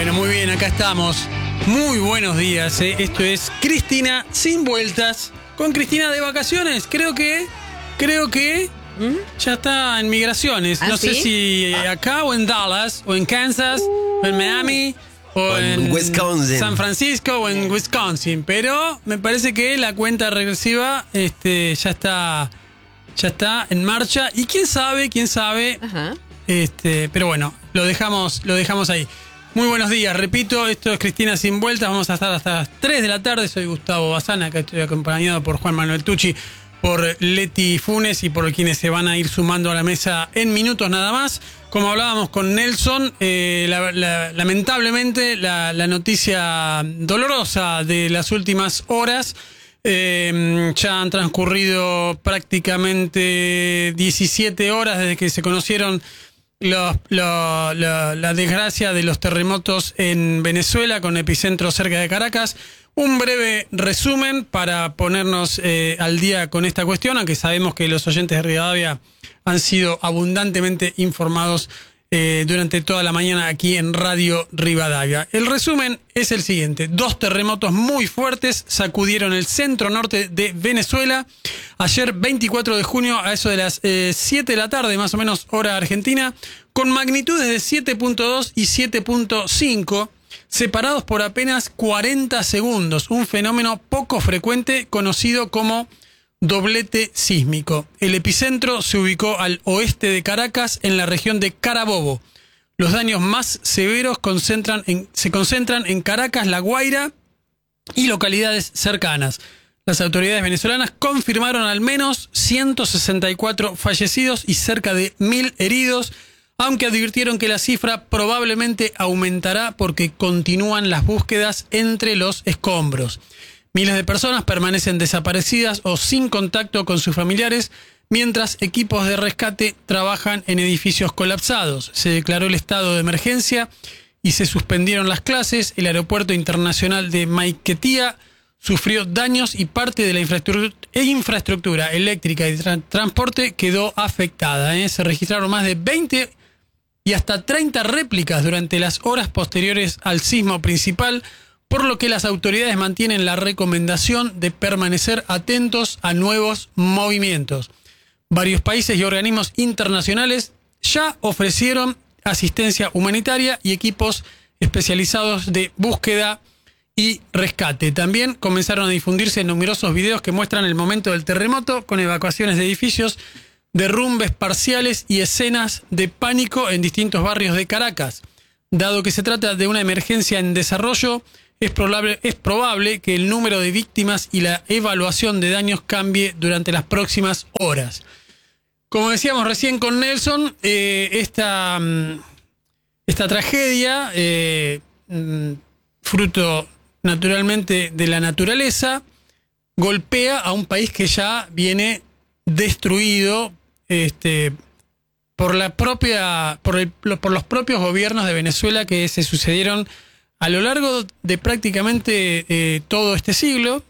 Bueno, muy bien, acá estamos. Muy buenos días, Esto es Cristina sin vueltas. Con Cristina de vacaciones. Creo que ya está en migraciones. ¿Ah, no sé sí? si acá o en Dallas, o en Kansas, o en Miami, o en Wisconsin. San Francisco, o en Wisconsin. Pero me parece que la cuenta regresiva ya está en marcha. Y quién sabe. Ajá. Pero bueno, lo dejamos ahí. Muy buenos días, repito, esto es Cristina sin vueltas, vamos a estar hasta las 3 de la tarde, soy Gustavo Bazán, acá estoy acompañado por Juan Manuel Tucci, por Leti Funes y por quienes se van a ir sumando a la mesa en minutos nada más. Como hablábamos con Nelson, lamentablemente la noticia dolorosa de las últimas horas, ya han transcurrido prácticamente 17 horas desde que se conocieron la desgracia de los terremotos en Venezuela con epicentro cerca de Caracas. Un breve resumen para ponernos al día con esta cuestión, aunque sabemos que los oyentes de Rivadavia han sido abundantemente informados durante toda la mañana aquí en Radio Rivadavia. El resumen es el siguiente: 2 terremotos muy fuertes sacudieron el centro norte de Venezuela ayer 24 de junio a eso de las 7 de la tarde, más o menos hora argentina, con magnitudes de 7.2 y 7.5, separados por apenas 40 segundos, un fenómeno poco frecuente conocido como doblete sísmico. El epicentro se ubicó al oeste de Caracas, en la región de Carabobo. Los daños más severos se concentran en Caracas, La Guaira y localidades cercanas. Las autoridades venezolanas confirmaron al menos 164 fallecidos y cerca de 1.000 heridos, aunque advirtieron que la cifra probablemente aumentará porque continúan las búsquedas entre los escombros. Miles de personas permanecen desaparecidas o sin contacto con sus familiares, mientras equipos de rescate trabajan en edificios colapsados. Se declaró el estado de emergencia y se suspendieron las clases. El aeropuerto internacional de Maiquetía sufrió daños y parte de la infraestructura eléctrica y transporte quedó afectada. Se registraron más de 20 y hasta 30 réplicas durante las horas posteriores al sismo principal, por lo que las autoridades mantienen la recomendación de permanecer atentos a nuevos movimientos. Varios países y organismos internacionales ya ofrecieron asistencia humanitaria y equipos especializados de búsqueda y rescate. También comenzaron a difundirse numerosos videos que muestran el momento del terremoto, con evacuaciones de edificios, derrumbes parciales y escenas de pánico en distintos barrios de Caracas. Dado que se trata de una emergencia en desarrollo, es probable que el número de víctimas y la evaluación de daños cambie durante las próximas horas. Como decíamos recién con Nelson, esta tragedia, fruto naturalmente de la naturaleza, golpea a un país que ya viene destruido por los propios gobiernos de Venezuela que se sucedieron a lo largo de prácticamente todo este siglo,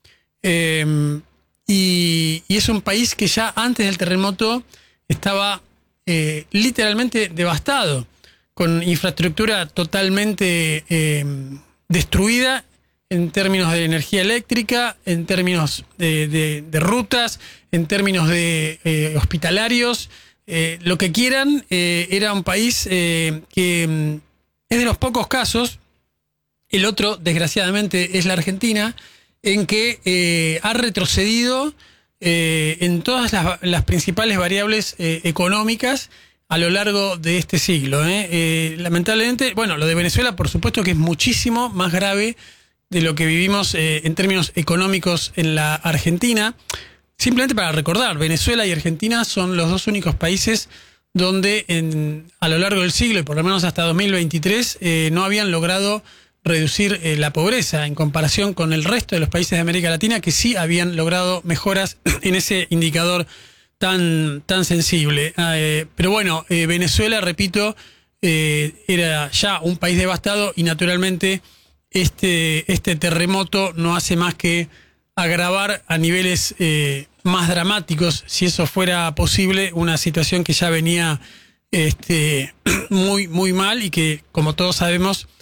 y es un país que ya antes del terremoto estaba literalmente devastado, con infraestructura totalmente destruida en términos de energía eléctrica, en términos de rutas, en términos de hospitalarios, lo que quieran. Era un país que es de los pocos casos. El otro, desgraciadamente, es la Argentina, en que ha retrocedido en todas las principales variables económicas a lo largo de este siglo. Lamentablemente, bueno, lo de Venezuela, por supuesto que es muchísimo más grave de lo que vivimos en términos económicos en la Argentina. Simplemente para recordar, Venezuela y Argentina son los dos únicos países donde a lo largo del siglo, y por lo menos hasta 2023, no habían logrado reducir la pobreza en comparación con el resto de los países de América Latina, que sí habían logrado mejoras en ese indicador tan sensible. Pero bueno, Venezuela, repito, era ya un país devastado, y naturalmente este terremoto no hace más que agravar a niveles más dramáticos, si eso fuera posible, una situación que ya venía muy mal y que, como todos sabemos,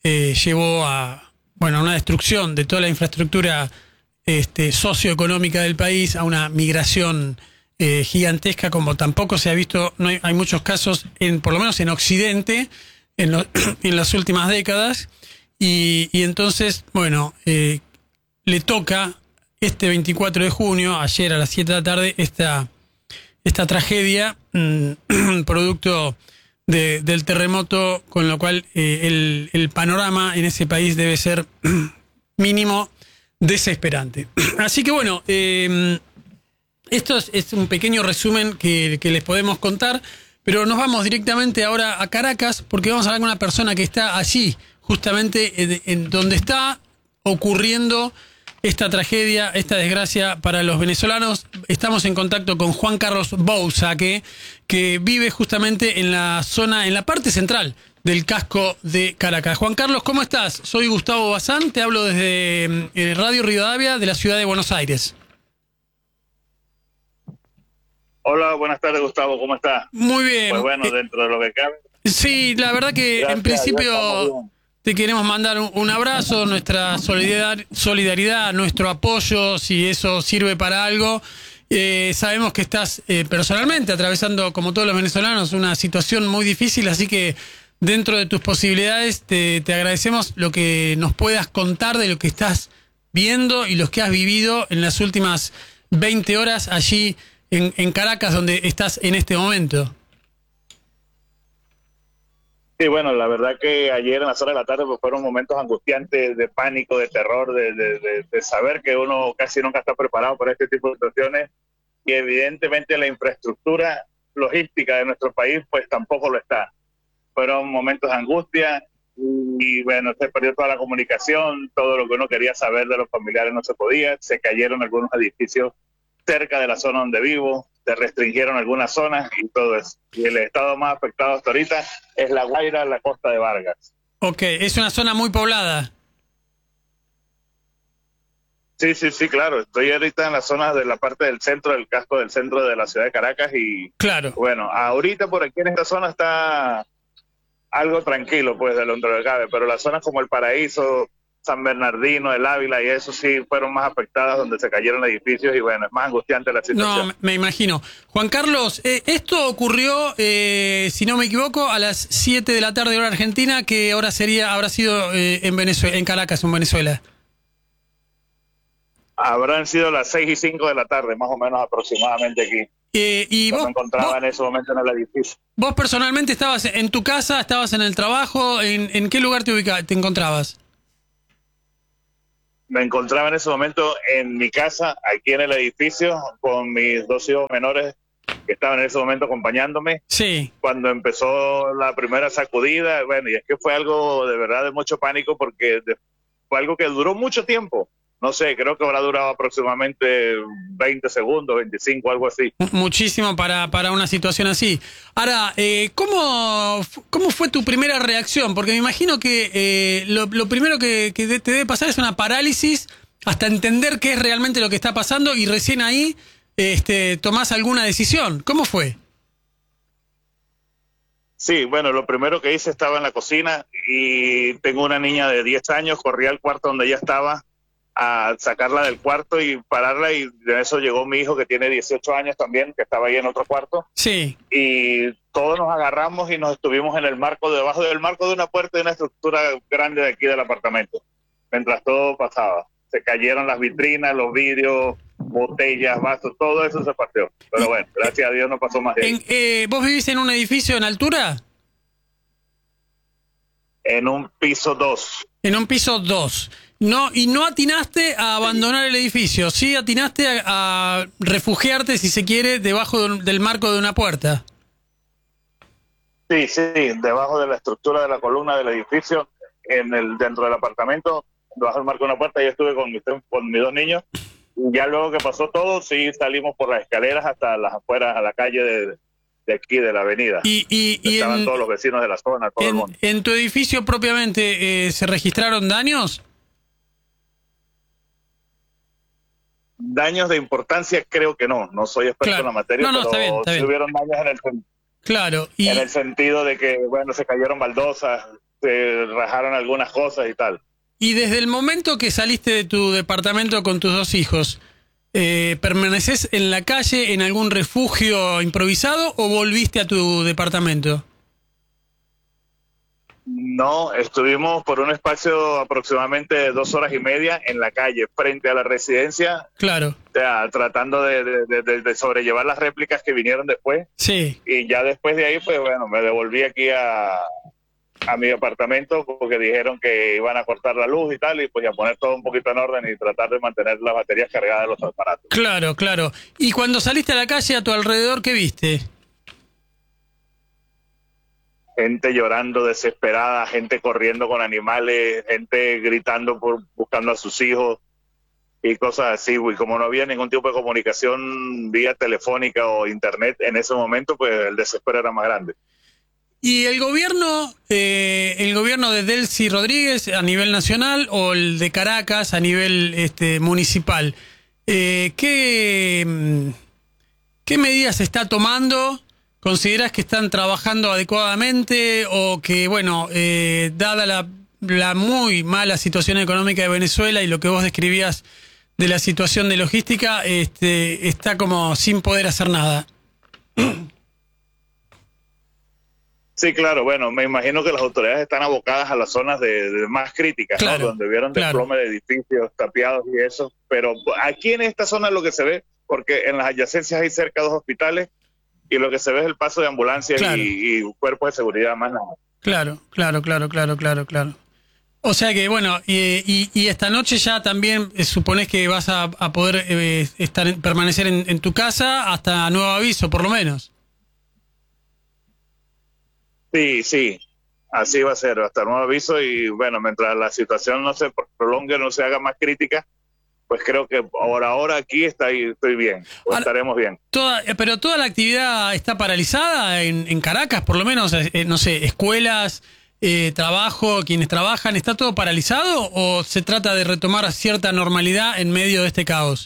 llevó a una destrucción de toda la infraestructura socioeconómica del país, a una migración gigantesca, como tampoco se ha visto. No hay muchos casos, por lo menos en Occidente, en las últimas décadas. Y entonces, le toca este 24 de junio, ayer a las 7 de la tarde, esta tragedia, producto del terremoto, con lo cual el panorama en ese país debe ser mínimo desesperante. Así que esto es un pequeño resumen que les podemos contar, pero nos vamos directamente ahora a Caracas, porque vamos a hablar con una persona que está allí, justamente en donde está ocurriendo esta tragedia, esta desgracia para los venezolanos. Estamos en contacto con Juan Carlos Bouza, que vive justamente en la parte central del casco de Caracas. Juan Carlos, ¿cómo estás? Soy Gustavo Bazán, te hablo desde Radio Rivadavia de la ciudad de Buenos Aires. Hola, buenas tardes, Gustavo, ¿cómo estás? Muy bien. Pues bueno, dentro de lo que cabe. Sí, la verdad que gracias, en principio te queremos mandar un abrazo, nuestra solidaridad, nuestro apoyo, si eso sirve para algo. Sabemos que estás personalmente atravesando, como todos los venezolanos, una situación muy difícil, así que dentro de tus posibilidades te agradecemos lo que nos puedas contar de lo que estás viendo y lo que has vivido en las últimas 20 horas allí en Caracas, donde estás en este momento. Sí, bueno, la verdad que ayer en las horas de la tarde pues, fueron momentos angustiantes, de pánico, de terror, de saber que uno casi nunca está preparado para este tipo de situaciones, y evidentemente la infraestructura logística de nuestro país pues tampoco lo está. Fueron momentos de angustia y bueno, se perdió toda la comunicación, todo lo que uno quería saber de los familiares no se podía, se cayeron algunos edificios cerca de la zona donde vivo, se restringieron algunas zonas y todo eso. Y el estado más afectado hasta ahorita es La Guaira, la costa de Vargas. Ok, es una zona muy poblada. Sí, claro. Estoy ahorita en la zona de la parte del centro, del casco del centro de la ciudad de Caracas y claro. Bueno, ahorita por aquí en esta zona está algo tranquilo, pues, de lo que cabe, pero las zonas como El Paraíso, San Bernardino, El Ávila y eso sí fueron más afectadas, donde se cayeron edificios y bueno, es más angustiante la situación. No, me imagino. Juan Carlos, esto ocurrió, si no me equivoco, a las 7 de la tarde hora argentina. ¿Qué hora habrá sido en Venezuela, en Caracas, en Venezuela? Habrán sido las 6:05 de la tarde, más o menos aproximadamente aquí. Y vos, me encontraba en ese momento en el edificio. ¿Vos personalmente estabas en tu casa, estabas en el trabajo? ¿En qué lugar te encontrabas? Me encontraba en ese momento en mi casa, aquí en el edificio, con mis 2 hijos menores que estaban en ese momento acompañándome. Sí. Cuando empezó la primera sacudida, bueno, y es que fue algo de verdad de mucho pánico porque fue algo que duró mucho tiempo. No sé, creo que habrá durado aproximadamente 20 segundos, 25, algo así. Muchísimo para una situación así. Ahora, ¿cómo fue tu primera reacción? Porque me imagino que lo primero que te debe pasar es una parálisis hasta entender qué es realmente lo que está pasando y recién ahí tomás alguna decisión. ¿Cómo fue? Sí, bueno, lo primero que hice, estaba en la cocina y tengo una niña de 10 años, corrí al cuarto donde ella estaba a sacarla del cuarto y pararla, y de eso llegó mi hijo que tiene 18 años también, que estaba ahí en otro cuarto. Sí. Y todos nos agarramos y nos estuvimos en el marco, debajo del marco de una puerta de una estructura grande de aquí del apartamento, mientras todo pasaba. Se cayeron las vitrinas, los vidrios, botellas, vasos, todo eso se partió. Pero bueno, gracias a Dios no pasó más de ahí. ¿Vos vivís en un edificio en altura? En un piso 2. En un piso 2. No, y no atinaste a abandonar el edificio, sí atinaste a refugiarte, si se quiere, debajo del marco de una puerta. Sí, debajo de la estructura de la columna del edificio, dentro del apartamento, debajo del marco de una puerta. Yo estuve con mis 2 niños. Ya luego que pasó todo, sí salimos por las escaleras hasta las afueras, a la calle de aquí, de la avenida. Y estaban todos los vecinos de la zona, todo el mundo. ¿En tu edificio propiamente se registraron daños? Daños de importancia creo que no soy experto en la materia, pero está bien. sí hubieron daños en el claro, en el sentido de que, bueno, se cayeron baldosas, se rajaron algunas cosas y tal. Y desde el momento que saliste de tu departamento con tus 2 hijos, ¿permaneces en la calle, en algún refugio improvisado o volviste a tu departamento? No, estuvimos por un espacio aproximadamente de 2 horas y media en la calle, frente a la residencia. Claro. O sea, tratando de sobrellevar las réplicas que vinieron después. Sí. Y ya después de ahí, pues bueno, me devolví aquí a mi apartamento porque dijeron que iban a cortar la luz y tal, y pues a poner todo un poquito en orden y tratar de mantener las baterías cargadas de los aparatos. Claro, claro. Y cuando saliste a la calle, a tu alrededor, ¿qué viste? Gente llorando desesperada, gente corriendo con animales, gente gritando buscando a sus hijos y cosas así, güey. Como no había ningún tipo de comunicación vía telefónica o internet en ese momento, pues el desespero era más grande. ¿Y el gobierno de Delcy Rodríguez a nivel nacional o el de Caracas a nivel municipal, qué medidas está tomando? ¿Consideras que están trabajando adecuadamente o que, bueno, dada la muy mala situación económica de Venezuela y lo que vos describías de la situación de logística, está como sin poder hacer nada? Sí, claro, bueno, me imagino que las autoridades están abocadas a las zonas de más críticas, claro, ¿no? Donde vieron desplome de edificios tapiados y eso, pero aquí en esta zona lo que se ve, porque en las adyacencias hay cerca 2 hospitales, y lo que se ve es el paso de ambulancias, claro, y cuerpos de seguridad, más nada. Claro. O sea que, bueno, y esta noche ya también suponés que vas a poder permanecer en tu casa hasta nuevo aviso, por lo menos. Sí, así va a ser, hasta nuevo aviso, y bueno, mientras la situación no se prolongue, no se haga más crítica, pues creo que ahora aquí estoy bien, o estaremos bien. Pero toda la actividad está paralizada en Caracas, por lo menos, no sé, escuelas, trabajo, quienes trabajan, ¿está todo paralizado o se trata de retomar cierta normalidad en medio de este caos?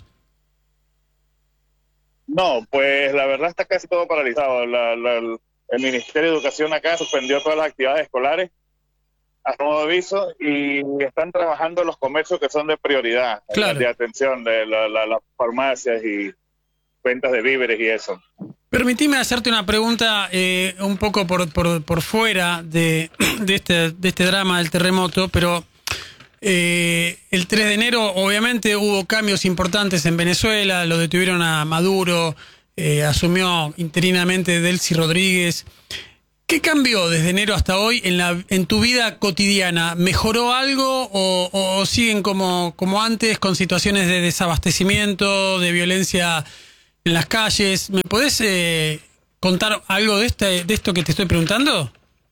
No, pues la verdad está casi todo paralizado. El Ministerio de Educación acá suspendió todas las actividades escolares a nuevo aviso y están trabajando los comercios que son de prioridad, claro, de atención, de las farmacias y ventas de víveres y eso. Permitime hacerte una pregunta un poco por fuera de este drama del terremoto, pero el 3 de enero obviamente hubo cambios importantes en Venezuela, lo detuvieron a Maduro, asumió interinamente Delcy Rodríguez. ¿Qué cambió desde enero hasta hoy en tu vida cotidiana? ¿Mejoró algo o siguen como antes con situaciones de desabastecimiento, de violencia en las calles? ¿Me podés contar algo de esto que te estoy preguntando?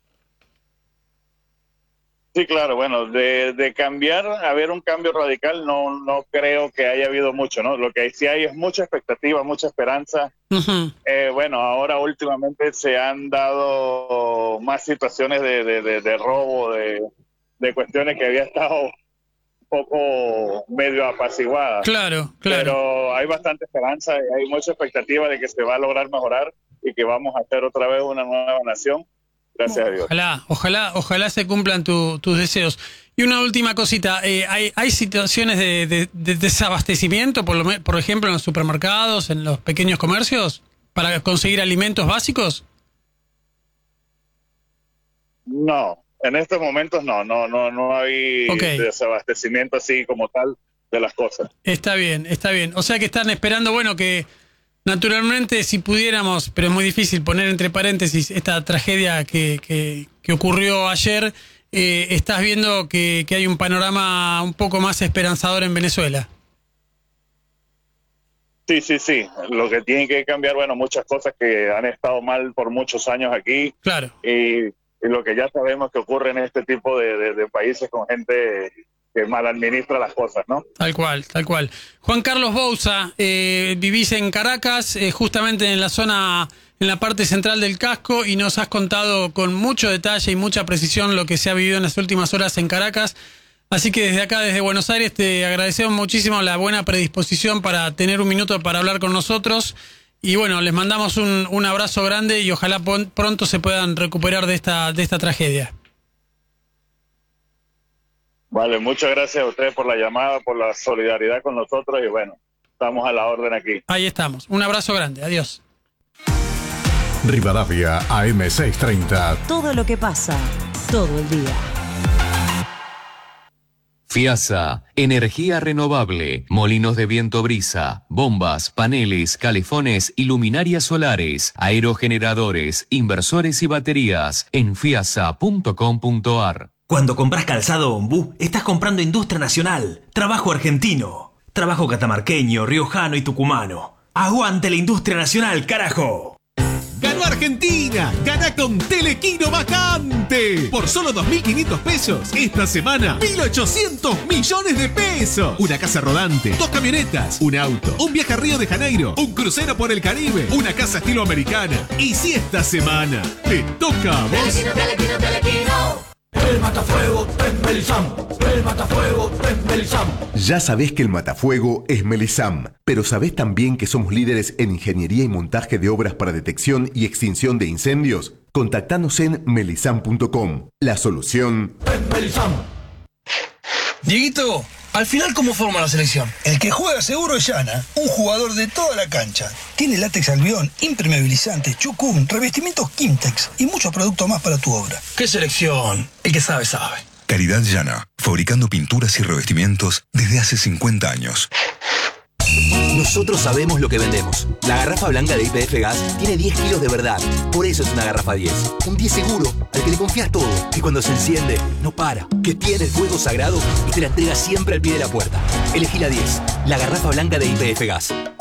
Sí, claro, bueno, de cambiar, haber un cambio radical, no creo que haya habido mucho, ¿no? Lo que sí hay es mucha expectativa, mucha esperanza. Uh-huh. Bueno, ahora últimamente se han dado más situaciones de robo, de cuestiones que había estado un poco medio apaciguadas. Claro. Pero hay bastante esperanza y hay mucha expectativa de que se va a lograr mejorar y que vamos a hacer otra vez una nueva nación. Gracias a Dios. Ojalá se cumplan tus deseos. Y una última cosita, ¿hay situaciones de desabastecimiento, por ejemplo, en los supermercados, en los pequeños comercios, para conseguir alimentos básicos? No, en estos momentos no hay desabastecimiento así como tal de las cosas. Está bien. O sea que están esperando, bueno, que naturalmente, si pudiéramos, pero es muy difícil poner entre paréntesis esta tragedia que ocurrió ayer, estás viendo que hay un panorama un poco más esperanzador en Venezuela. Sí. Lo que tiene que cambiar, bueno, muchas cosas que han estado mal por muchos años aquí. Claro. Y lo que ya sabemos que ocurre en este tipo de países con gente que mal administra las cosas, ¿no? Tal cual. Juan Carlos Bouza, vivís en Caracas, justamente en la parte central del casco, y nos has contado con mucho detalle y mucha precisión lo que se ha vivido en las últimas horas en Caracas. Así que desde acá, desde Buenos Aires, te agradecemos muchísimo la buena predisposición para tener un minuto para hablar con nosotros. Y bueno, les mandamos un abrazo grande y ojalá pronto se puedan recuperar de esta tragedia. Vale, muchas gracias a ustedes por la llamada, por la solidaridad con nosotros y bueno, estamos a la orden aquí. Ahí estamos. Un abrazo grande. Adiós. Rivadavia AM630. Todo lo que pasa, todo el día. FIASA, energía renovable, molinos de viento brisa, bombas, paneles, calefones y luminarias solares, aerogeneradores, inversores y baterías en fiasa.com.ar. Cuando compras calzado Ombú, estás comprando industria nacional, trabajo argentino, trabajo catamarqueño, riojano y tucumano. ¡Aguante la industria nacional, carajo! ¡Ganó Argentina! ¡Gana con Telequino Vacante! Por solo 2.500 pesos, esta semana, 1.800 millones de pesos. Una casa rodante, 2 camionetas, un auto, un viaje a Río de Janeiro, un crucero por el Caribe, una casa estilo americana. Y si esta semana te toca a vos... Telequino. El matafuego es Melisam. El matafuego es Melisam. Ya sabés que el matafuego es Melisam, pero ¿sabés también que somos líderes en ingeniería y montaje de obras para detección y extinción de incendios? Contactanos en melisam.com. La solución es Melisam. Dieguito, al final, ¿cómo forma la selección? El que juega seguro es Llana, un jugador de toda la cancha. Tiene látex albión, impermeabilizante, chucún, revestimientos Quimtex y muchos productos más para tu obra. ¿Qué selección? El que sabe, sabe. Caridad Llana, fabricando pinturas y revestimientos desde hace 50 años. Nosotros sabemos lo que vendemos. La garrafa blanca de YPF Gas tiene 10 kilos de verdad. Por eso es una garrafa 10. Un 10 seguro, al que le confías todo. Que cuando se enciende, no para. Que tiene el fuego sagrado y te la entrega siempre al pie de la puerta. Elegí la 10, la garrafa blanca de YPF Gas.